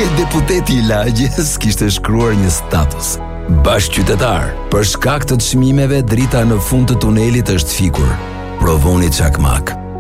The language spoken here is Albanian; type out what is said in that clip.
Dje deputeti i lagjes kishte shkruar një status: bashkëqytetar, për shkak të çmimeve drita në fund të tunelit është fikur. Provoni çakmak.